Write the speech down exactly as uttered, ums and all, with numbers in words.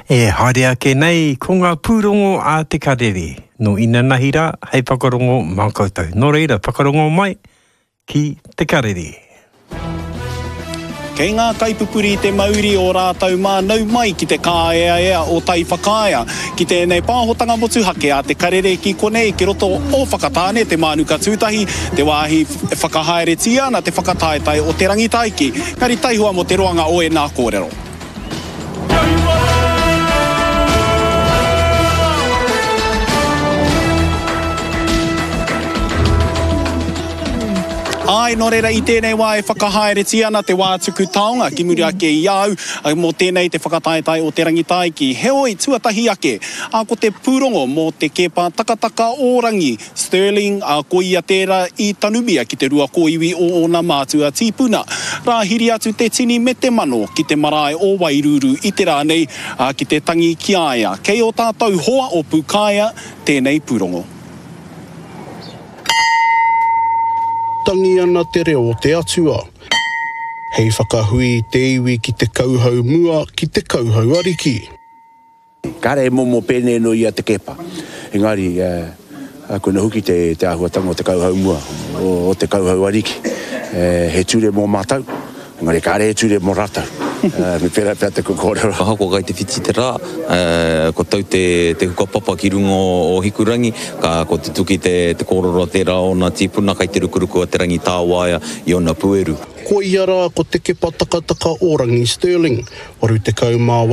E haere ake nei, ko ngā pūrongo a te karere. No ina nahira, hei whakarongo mā koutou. Nō reira, whakarongo mai ki te karere. Kei ngā kaipupuri te mauri o rātau mānau mai ki te kāea ea o tai whakaia. Ki tēnei pāhotanga motuhake a te karere ki konei ki roto o whakatāne te mānuka tūtahi, te wāhi whakahaeretia na te whakataetai o te rangitaiki. Kari taihua mo te roanga o e nā kōrero. Ai, nō reira i tēnei wā e whakahaeretia ana te wātuku taonga ki muri ake i au, mō tēnei te whakataetai o te rangitaiki. Heoi, tuatahi ake, a ko te pūrongo mō te kepa takataka orangi, Stirling, a ko ia tērā i tanumia ki te rua koiwi o ona mātua tīpuna. Rā hiri atu te tini me te mano ki te marae o Wairuru i te rānei, a ki te tangi ki aia. Kei o tātou hoa o Pukaia, tēnei pūrongo. Tangi ana te reo o te atua. Hei whakahui te iwi ki te kauhau mua ki te kauhau ariki. Kare e momo pēne no ia te kepa. Engari, uh, kuna huki te, te ahuatanga o te kauhau mua, o, o te kauhau ariki. Uh, he ture mō mātau, engari kare he ture mō rātau. Uh, me pera pera te kōrero. Hako kai te whiti te rā, uh, ko tau te, te hukapapa ki rungo o Hikurangi, ka ko te tuki te, te kōrero te rā o nā tīpuna, kai te rukuruku a te rangi tāwaia i ona pueru. Ko ia rā ko te kepa takataka orangi Stirling, waru te kaumā